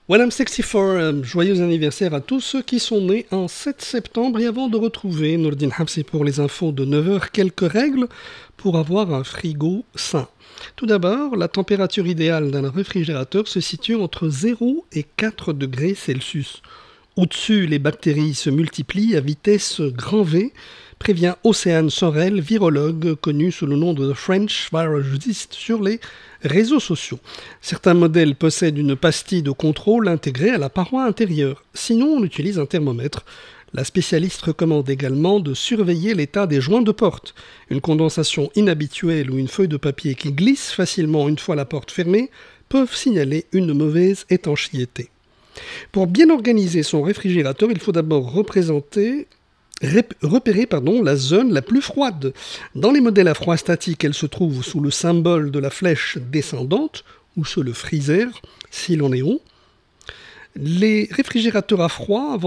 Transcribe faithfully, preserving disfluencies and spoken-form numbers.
Well, I'm sixty-quatre, euh, joyeux anniversaire à tous ceux qui sont nés en sept septembre. Et avant de retrouver Nourdine Hafsi pour les infos de neuf heures, quelques règles pour avoir un frigo sain. Tout d'abord, la température idéale d'un réfrigérateur se situe entre zéro et quatre degrés Celsius. Au-dessus, les bactéries se multiplient à vitesse grand V, prévient Océane Sorel, virologue connu sous le nom de The French Virologist sur les réseaux sociaux. Certains modèles possèdent une pastille de contrôle intégrée à la paroi intérieure. Sinon, on utilise un thermomètre. La spécialiste recommande également de surveiller l'état des joints de porte. Une condensation inhabituelle ou une feuille de papier qui glisse facilement une fois la porte fermée peuvent signaler une mauvaise étanchéité. Pour bien organiser son réfrigérateur, il faut d'abord représenter, rép, repérer pardon, la zone la plus froide. Dans les modèles à froid statique, elle se trouve sous le symbole de la flèche descendante ou sous le freezer, si l'on est haut. Les réfrigérateurs à froid, avant